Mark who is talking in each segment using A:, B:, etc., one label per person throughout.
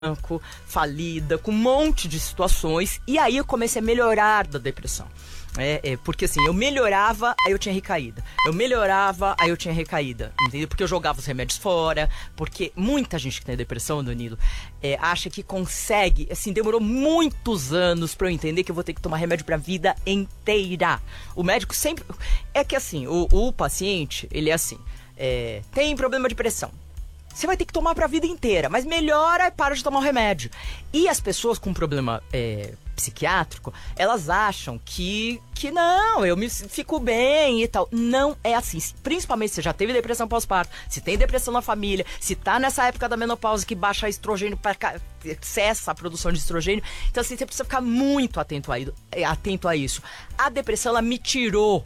A: falida, com um monte de situações, e aí eu comecei a melhorar da depressão. Porque assim, eu melhorava, aí eu tinha recaída. Eu melhorava, aí eu tinha recaída. Entendeu? Porque eu jogava os remédios fora. Porque muita gente que tem depressão, Danilo, acha que consegue. Assim, demorou muitos anos pra eu entender que eu vou ter que tomar remédio pra vida inteira. O médico sempre... É que assim, o paciente, ele é assim, tem problema de pressão. Você vai ter que tomar pra vida inteira, mas melhora e para de tomar o remédio. E as pessoas com problema psiquiátrico, elas acham que não, eu fico bem e tal. Não é assim. Principalmente se você já teve depressão pós-parto, se tem depressão na família, se tá nessa época da menopausa que baixa estrogênio, cessa a produção de estrogênio. Então assim, você precisa ficar muito atento a isso. A depressão, ela me tirou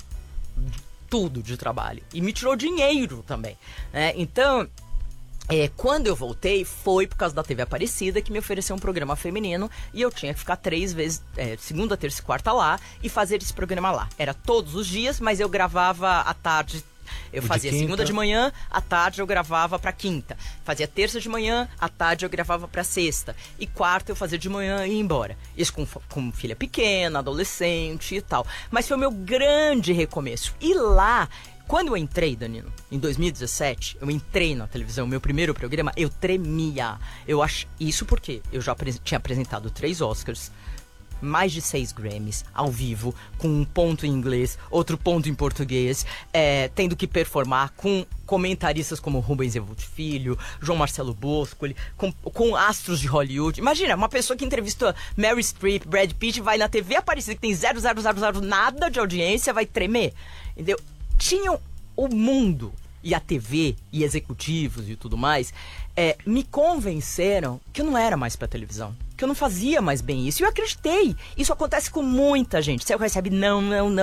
A: tudo de trabalho. E me tirou dinheiro também, né? Então... quando eu voltei, foi por causa da TV Aparecida que me ofereceu um programa feminino e eu tinha que ficar 3 vezes, segunda, terça e quarta lá e fazer esse programa lá. Era todos os dias, mas eu gravava à tarde. Eu fazia segunda de manhã, à tarde eu gravava pra quinta. Fazia terça de manhã, à tarde eu gravava pra sexta. E quarta eu fazia de manhã e ia embora. Isso com filha pequena, adolescente e tal. Mas foi o meu grande recomeço. E lá... Quando eu entrei, Danilo, em 2017, eu entrei na televisão, meu primeiro programa, eu tremia. Isso porque eu já tinha apresentado 3 Oscars, mais de 6 Grammys, ao vivo, com um ponto em inglês, outro ponto em português, tendo que performar com comentaristas como Rubens Evolta Filho, João Marcelo Boscoli, com astros de Hollywood. Imagina, uma pessoa que entrevista Meryl Streep, Brad Pitt, vai na TV Aparecida, que tem 0,000 nada de audiência, vai tremer, entendeu? Tinham o mundo e a TV e executivos e tudo mais me convenceram que eu não era mais pra televisão, que eu não fazia mais bem isso. E eu acreditei. Isso acontece com muita gente. Você recebe não,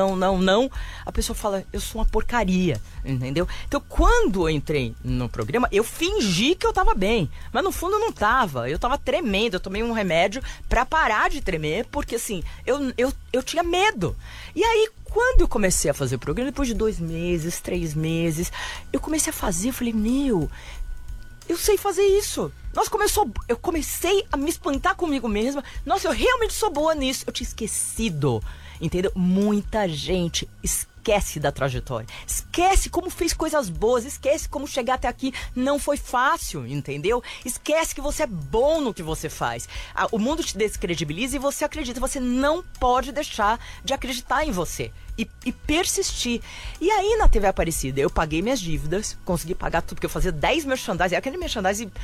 A: a pessoa fala, eu sou uma porcaria, entendeu? Então, quando eu entrei no programa, eu fingi que eu tava bem, mas no fundo eu não tava. Eu tava tremendo, eu tomei um remédio pra parar de tremer, porque assim, eu tinha medo. E aí, quando eu comecei a fazer o programa, depois de 2 meses, 3 meses, eu comecei a fazer, eu falei, eu sei fazer isso. Nossa, eu comecei a me espantar comigo mesma. Nossa, eu realmente sou boa nisso. Eu tinha esquecido, entendeu? Muita gente esquece da trajetória. Esquece como fez coisas boas. Esquece como chegar até aqui não foi fácil, entendeu? Esquece que você é bom no que você faz. O mundo te descredibiliza e você acredita. Você não pode deixar de acreditar em você. E persistir. E aí na TV Aparecida eu paguei minhas dívidas, consegui pagar tudo, porque eu fazia 10 merchandising, aquele merchandising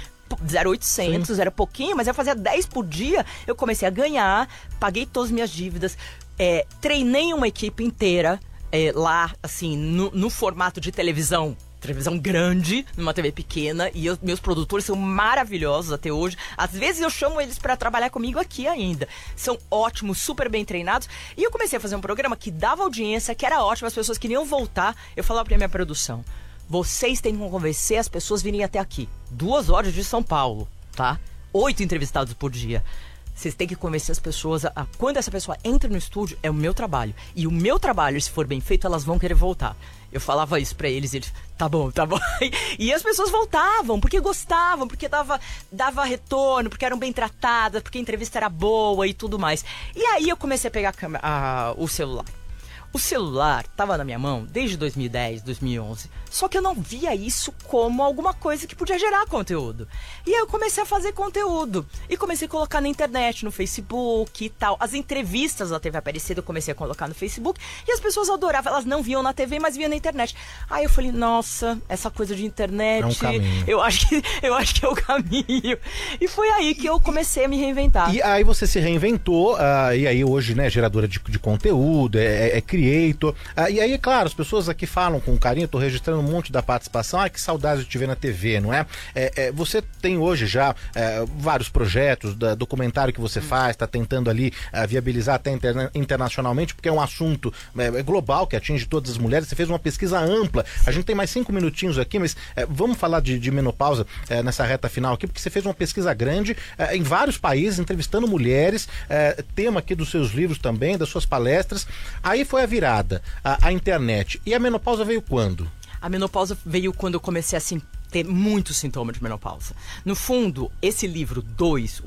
A: 0,800, era pouquinho, mas eu fazia 10 por dia, eu comecei a ganhar, paguei todas as minhas dívidas, treinei uma equipe inteira lá, assim, no formato de televisão grande, numa TV pequena, e meus produtores são maravilhosos até hoje. Às vezes eu chamo eles pra trabalhar comigo aqui ainda. São ótimos, super bem treinados. E eu comecei a fazer um programa que dava audiência, que era ótimo, as pessoas queriam voltar. Eu falava pra minha produção, vocês têm que convencer as pessoas a virem até aqui. 2 horas de São Paulo, tá? 8 entrevistados por dia. Vocês têm que convencer as pessoas quando essa pessoa entra no estúdio, é o meu trabalho. E o meu trabalho, se for bem feito, elas vão querer voltar. Eu falava isso pra eles, eles, tá bom. E as pessoas voltavam, porque gostavam, porque dava retorno, porque eram bem tratadas, porque a entrevista era boa e tudo mais. E aí eu comecei a pegar o celular. O celular estava na minha mão desde 2010, 2011. Só que eu não via isso como alguma coisa que podia gerar conteúdo. E aí eu comecei a fazer conteúdo. E comecei a colocar na internet, no Facebook e tal. As entrevistas da TV Aparecida eu comecei a colocar no Facebook. E as pessoas adoravam. Elas não viam na TV, mas viam na internet. Aí eu falei, nossa, essa coisa de internet...
B: É um caminho.
A: Eu acho que é o caminho. E foi aí que eu comecei a me reinventar.
B: E aí você se reinventou. E aí hoje, né, geradora de conteúdo, creator. E aí, claro, as pessoas aqui falam com carinho, eu tô registrando um monte da participação. Que saudade de te ver na TV, não é? Você tem hoje já vários projetos, documentário que você faz, tá tentando ali viabilizar até internacionalmente, porque é um assunto global que atinge todas as mulheres. Você fez uma pesquisa ampla. A gente tem mais 5 minutinhos aqui, mas vamos falar de menopausa nessa reta final aqui, porque você fez uma pesquisa grande em vários países, entrevistando mulheres, tema aqui dos seus livros também, das suas palestras. Aí foi a virada, a internet. E a menopausa veio quando?
A: A menopausa veio quando eu comecei, assim, ter muito sintoma de menopausa. No fundo, esse livro 2,